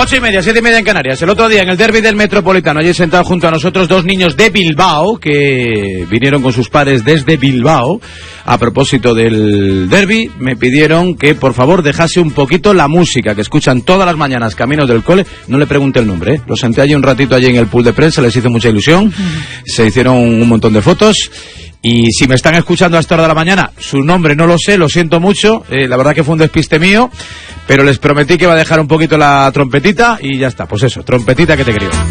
8:30, 7:30 en Canarias. El otro día en el derbi del Metropolitano, allí sentados junto a nosotros dos niños de Bilbao que vinieron con sus padres desde Bilbao. A propósito del derbi, me pidieron que por favor dejase un poquito la música que escuchan todas las mañanas caminos del cole. No le pregunté el nombre, ¿eh? Lo senté allí un ratito allí en el pool de prensa, les hizo mucha ilusión. Se hicieron un montón de fotos. Y si me están escuchando a esta hora de la mañana, su nombre no lo sé, lo siento mucho, la verdad que fue un despiste mío, pero les prometí que iba a dejar un poquito la trompetita y ya está, pues eso, trompetita que te creo.